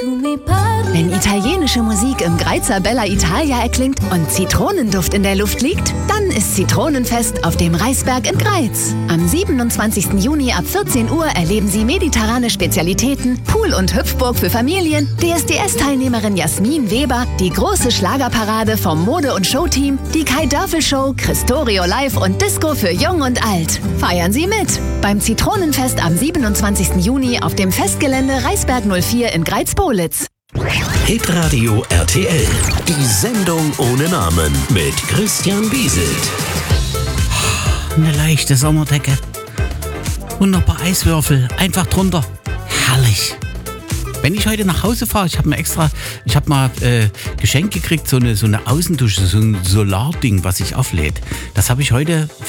Wenn italienische Musik im Greizer Bella Italia erklingt und Zitronenduft in der Luft liegt, dann ist Zitronenfest auf dem Reisberg in Greiz. Am 27. Juni ab 14 Uhr erleben Sie mediterrane Spezialitäten, Pool- und Hüpfburg für Familien, DSDS-Teilnehmerin Jasmin Weber, die große Schlagerparade vom Mode- und Showteam, die Kai-Dörfel-Show, Christorio Live und Disco für Jung und Alt. Feiern Sie mit! Beim Zitronenfest am 27. Juni auf dem Festgelände Reisberg 04 in Greiz-Politz. Hitradio RTL, die Sendung ohne Namen mit Christian Bieselt. Eine leichte Sommerdecke und noch ein paar Eiswürfel, einfach drunter. Herrlich. Wenn ich heute nach Hause fahre, ich habe mal geschenkt gekriegt, so eine Außendusche, so ein Solarding, was sich auflädt. Das habe ich heute